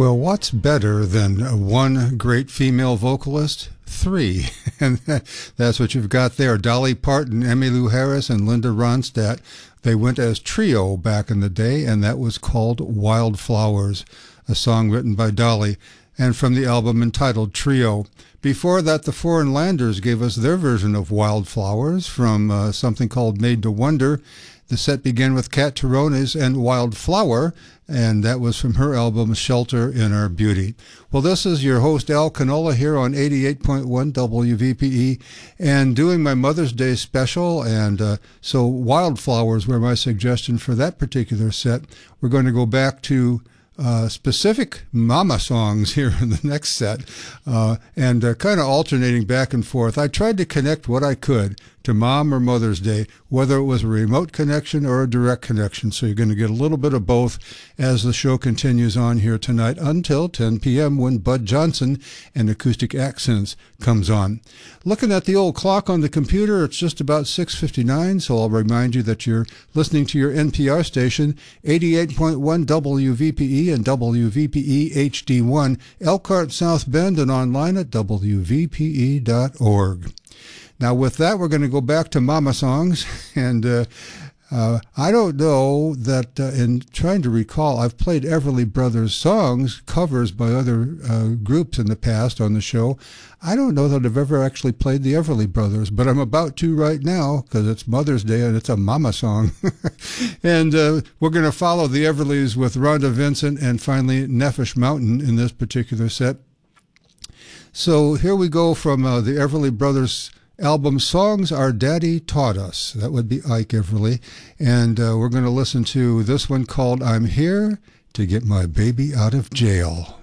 Well, what's better than one great female vocalist? Three. And that's what you've got there. Dolly Parton, Emmylou Harris, and Linda Ronstadt. They went as trio back in the day, and that was called Wildflowers, a song written by Dolly, and from the album entitled Trio. Before that, the Foreign Landers gave us their version of Wildflowers from something called Made to Wonder. The set began with Kat Taronis and Wildflower, and that was from her album Shelter in Our Beauty. Well, this is your host Al Canola here on 88.1 WVPE, and doing my Mother's Day special, and so Wildflowers were my suggestion for that particular set. We're going to go back to specific mama songs here in the next set, and kind of alternating back and forth. I tried to connect what I could to Mom or Mother's Day, whether it was a remote connection or a direct connection. So you're going to get a little bit of both as the show continues on here tonight until 10 p.m. when Bud Johnson and Acoustic Accents comes on. Looking at the old clock on the computer, it's just about 6:59, so I'll remind you that you're listening to your NPR station, 88.1 WVPE and WVPE HD1, Elkhart, South Bend, and online at WVPE.org. Now, with that, we're going to go back to mama songs, and I don't know that in trying to recall, I've played Everly Brothers songs, covers by other groups in the past on the show. I don't know that I've ever actually played the Everly Brothers, but I'm about to right now because it's Mother's Day and it's a mama song. And we're going to follow the Everlys with Rhonda Vincent and finally Nefesh Mountain in this particular set. So here we go from the Everly Brothers album Songs Our Daddy Taught Us. That would be Ike Everly. And we're going to listen to this one called I'm Here to Get My Baby Out of Jail.